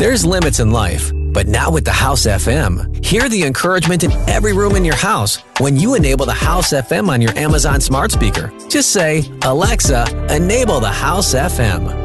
There's limits in life, but not with the House FM. Hear the encouragement in every room in your house when you enable the House FM on your Amazon smart speaker. Just say, Alexa, enable the House FM.